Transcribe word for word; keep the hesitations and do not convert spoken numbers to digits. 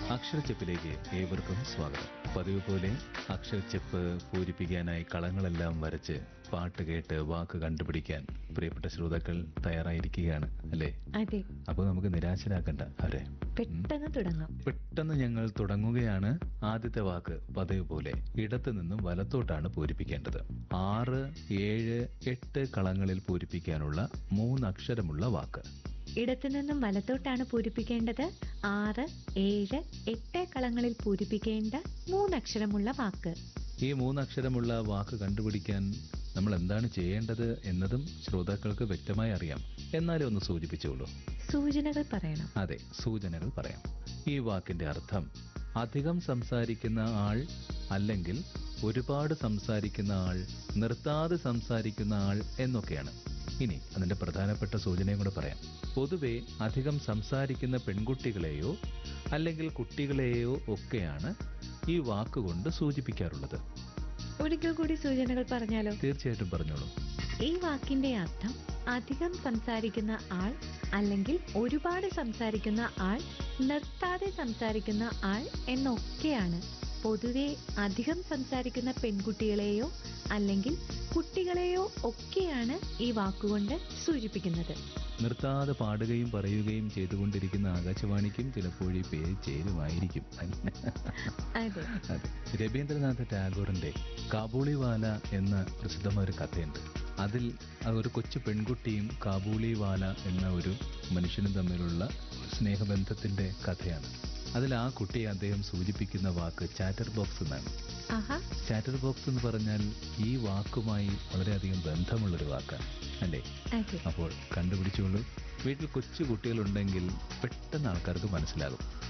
അക്ഷരച്ചെപ്പിലേക്ക് ഏവർക്കും സ്വാഗതം. പതിവ് പോലെ അക്ഷരച്ചെപ്പ് പൂരിപ്പിക്കാനായി കളങ്ങളെല്ലാം വരച്ച് പാട്ട് കേട്ട് വാക്ക് കണ്ടുപിടിക്കാൻ പ്രിയപ്പെട്ട ശ്രോതാക്കൾ തയ്യാറായിരിക്കുകയാണ് അല്ലേ? അതെ. അപ്പൊ നമുക്ക് നിരാശരാക്കണ്ട അവരെ. പെട്ടെന്ന് തുടങ്ങാം. പെട്ടെന്ന് ഞങ്ങൾ തുടങ്ങുകയാണ്. ആദ്യത്തെ വാക്ക് പതിവ് പോലെ ഇടത്തു നിന്നും വലത്തോട്ടാണ് പൂരിപ്പിക്കേണ്ടത്. ആറ് ഏഴ് എട്ട് കളങ്ങളിൽ പൂരിപ്പിക്കാനുള്ള മൂന്നക്ഷരമുള്ള വാക്ക്. ഇടത്തു നിന്നും വലത്തോട്ടാണ് പൂരിപ്പിക്കേണ്ടത്. ആറ് ഏഴ് എട്ട് കളങ്ങളിൽ പൂരിപ്പിക്കേണ്ട മൂന്നക്ഷരമുള്ള വാക്ക്. ഈ മൂന്നക്ഷരമുള്ള വാക്ക് കണ്ടുപിടിക്കാൻ നമ്മൾ എന്താണ് ചെയ്യേണ്ടത് എന്നതും ശ്രോതാക്കൾക്ക് വ്യക്തമായി അറിയാം. എന്നാലും ഒന്ന് സൂചിപ്പിച്ചോളൂ. സൂചനകൾ പറയണം. അതെ, സൂചനകൾ പറയാം. ഈ വാക്കിന്റെ അർത്ഥം അധികം സംസാരിക്കുന്ന ആൾ, അല്ലെങ്കിൽ ഒരുപാട് സംസാരിക്കുന്ന ആൾ, നിർത്താതെ സംസാരിക്കുന്ന ആൾ എന്നൊക്കെയാണ്. ഇനി അതിന്റെ പ്രധാനപ്പെട്ട സൂചനയും കൂടെ പറയാം. പൊതുവെ അധികം സംസാരിക്കുന്ന പെൺകുട്ടികളെയോ അല്ലെങ്കിൽ കുട്ടികളെയോ ഒക്കെയാണ് ഈ വാക്കുകൊണ്ട് സൂചിപ്പിക്കാറുള്ളത്. ഒരിക്കൽ കൂടി സൂചനകൾ പറഞ്ഞാലോ? തീർച്ചയായിട്ടും പറഞ്ഞോളൂ. ഈ വാക്കിന്റെ അർത്ഥം അധികം സംസാരിക്കുന്ന ആൾ, അല്ലെങ്കിൽ ഒരുപാട് സംസാരിക്കുന്ന ആൾ, നിർത്താതെ സംസാരിക്കുന്ന ആൾ എന്നൊക്കെയാണ്. പൊതുവെ അധികം സംസാരിക്കുന്ന പെൺകുട്ടികളെയോ അല്ലെങ്കിൽ കുട്ടികളെയോ ഒക്കെയാണ് ഈ വാക്കുകൊണ്ട് സൂചിപ്പിക്കുന്നത്. നിർത്താതെ പാടുകയും പറയുകയും ചെയ്തുകൊണ്ടിരിക്കുന്ന ആകാശവാണിക്കും ചിലപ്പോൾ ഈ പേര് ചേരുമായിരിക്കും. അതെ. അതെ. രവീന്ദ്രനാഥ ടാഗോറിന്റെ കാബൂളിവാല എന്ന പ്രസിദ്ധമായ ഒരു കഥയുണ്ട്. അതിൽ ഒരു കൊച്ചു പെൺകുട്ടിയും കാബൂളിവാല എന്ന ഒരു മനുഷ്യനും തമ്മിലുള്ള സ്നേഹബന്ധത്തിന്റെ കഥയാണ്. അതിൽ ആ കുട്ടിയെ അദ്ദേഹം സൂചിപ്പിക്കുന്ന വാക്ക് ചാറ്റർ ബോക്സ് എന്നാണ്. ചാറ്റർ ബോക്സ് എന്ന് പറഞ്ഞാൽ ഈ വാക്കുമായി വളരെയധികം ബന്ധമുള്ളൊരു വാക്കാണ് അല്ലേ? അപ്പോൾ കണ്ടുപിടിച്ചോളൂ. വീട്ടിൽ കൊച്ചു കുട്ടികളുണ്ടെങ്കിൽ പെട്ടെന്ന് ആൾക്കാർക്ക് മനസ്സിലാകും.